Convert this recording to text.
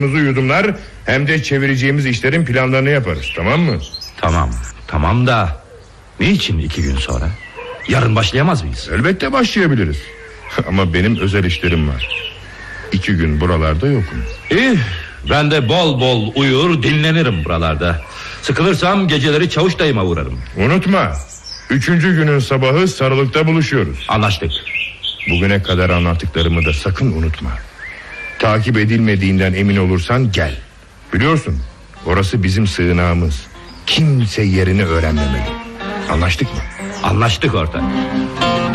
yudumlar, hem de çevireceğimiz işlerin planlarını yaparız, tamam mı? Tamam da niçin 2 gün sonra? Yarın başlayamaz mıyız? Elbette başlayabiliriz. Ama benim özel işlerim var. 2 gün buralarda yokum. İyi, ben de bol bol uyur dinlenirim buralarda. Sıkılırsam geceleri Çavuş dayıma uğrarım. Unutma, 3. günün sabahı Sarılık'ta buluşuyoruz. Anlaştık. Bugüne kadar anlattıklarımı da sakın unutma. Takip edilmediğinden emin olursan gel. Biliyorsun, orası bizim sığınağımız. Kimse yerini öğrenmemeli. Anlaştık mı? Anlaştık ortak.